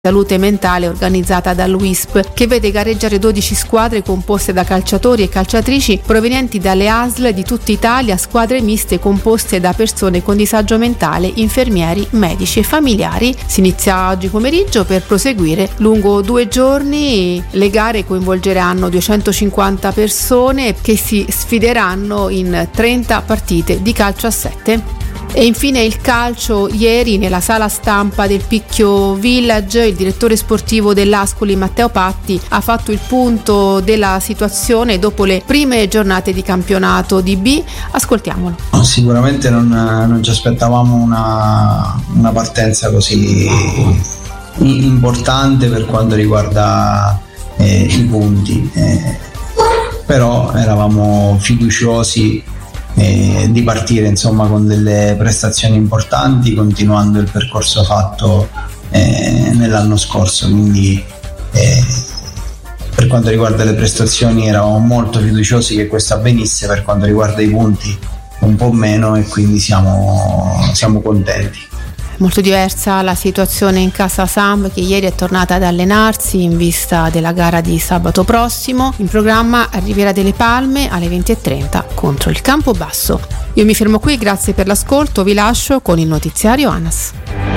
salute mentale organizzata dall'UISP, che vede gareggiare 12 squadre composte da calciatori e calciatrici provenienti dalle ASL di tutta Italia, squadre miste composte da persone con disagio mentale, infermieri, medici e familiari. Si inizia oggi pomeriggio per proseguire lungo 2 giorni. Le gare coinvolgeranno 250 persone che si sfideranno in 30 partite di calcio a 7. E infine il calcio. Ieri nella sala stampa del Picchio Village il direttore sportivo dell'Ascoli Matteo Patti ha fatto il punto della situazione dopo le prime giornate di campionato di B. Ascoltiamolo. Sicuramente non ci aspettavamo una partenza così importante per quanto riguarda i punti, però eravamo fiduciosi di partire insomma con delle prestazioni importanti, continuando il percorso fatto nell'anno scorso, quindi per quanto riguarda le prestazioni eravamo molto fiduciosi che questo avvenisse, per quanto riguarda i punti un po' meno, e quindi siamo contenti. Molto diversa la situazione in casa Samp, che ieri è tornata ad allenarsi in vista della gara di sabato prossimo. In programma a Riviera delle Palme alle 20:30 contro il Campobasso. Io mi fermo qui, grazie per l'ascolto, vi lascio con il notiziario ANAS.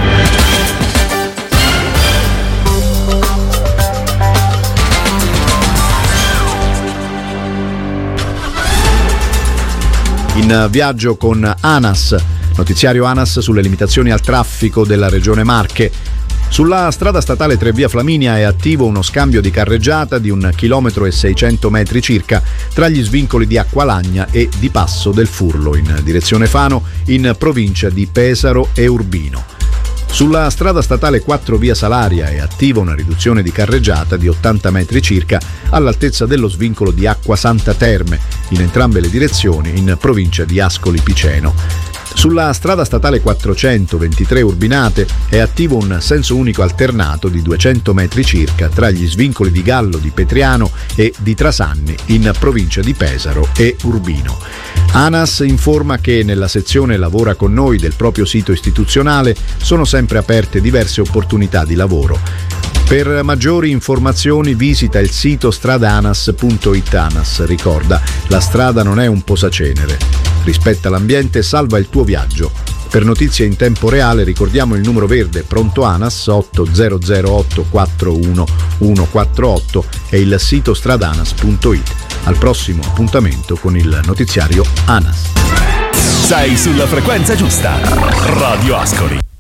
In viaggio con ANAS. Notiziario ANAS sulle limitazioni al traffico della regione Marche. Sulla strada statale 3 via Flaminia è attivo uno scambio di carreggiata di 1,6 km circa tra gli svincoli di Acqualagna e di Passo del Furlo in direzione Fano, in provincia di Pesaro e Urbino. Sulla strada statale 4 via Salaria è attiva una riduzione di carreggiata di 80 metri circa all'altezza dello svincolo di Acqua Santa Terme, in entrambe le direzioni in provincia di Ascoli Piceno. Sulla strada statale 423 Urbinate è attivo un senso unico alternato di 200 metri circa tra gli svincoli di Gallo di Petriano e di Trasanni in provincia di Pesaro e Urbino. ANAS informa che nella sezione Lavora con noi del proprio sito istituzionale sono sempre aperte diverse opportunità di lavoro. Per maggiori informazioni visita il sito stradanas.it. ANAS ricorda: la strada non è un posacenere. Rispetta l'ambiente e salva il tuo viaggio. Per notizie in tempo reale ricordiamo il numero verde pronto ANAS 8008 41 148 e il sito stradanas.it. Al prossimo appuntamento con il notiziario ANAS. Sei sulla frequenza giusta. Radio Ascoli.